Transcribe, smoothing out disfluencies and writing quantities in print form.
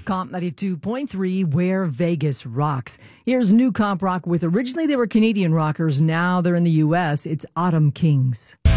Comp 92.3, where Vegas rocks. Here's new comp rock with originally they were Canadian rockers. Now they're in the U.S. It's Autumn Kings.